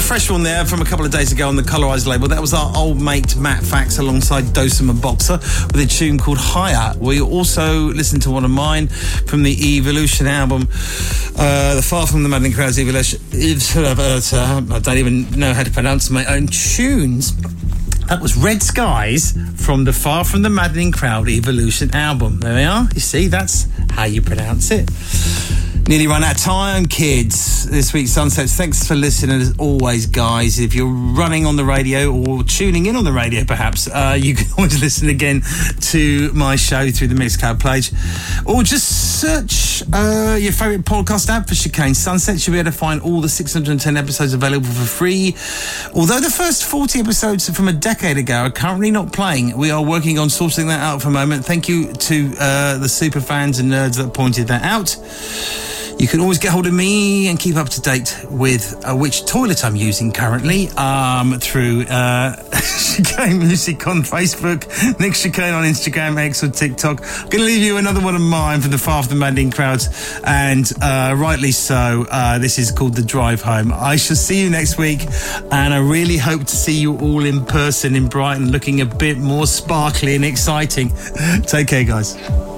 fresh one there from a couple of days ago on the Colorized label. That was our old mate Matt Fax alongside Dosum and Boxer with a tune called Higher. We also listened to one of mine from the Evolution album, The Far From the Maddening Crowds Evolution. I don't even know how to pronounce my own tunes. That was Red Skies from the Far From the Maddening Crowd Evolution album. There we are. You see, that's how you pronounce it. Nearly run out of time, kids. This week's Sunsets. Thanks for listening as always, guys. If you're running on the radio or tuning in on the radio, perhaps, you can always listen again to my show through the Mixcloud page. Or just search your favourite podcast app for Chicane Sunsets. You'll be able to find all the 610 episodes available for free. Although the first 40 episodes from a decade ago are currently not playing, we are working on sorting that out for a moment. Thank you to the super fans and nerds that pointed that out. You can always get hold of me and keep up to date with which toilet I'm using currently through Chicane Music on Facebook, Nick Chicane on Instagram, X or TikTok. I'm going to leave you another one of mine from the Far From the Maddening Crowds, and rightly so. This is called The Drive Home. I shall see you next week, and I really hope to see you all in person in Brighton, looking a bit more sparkly and exciting. Take care, guys.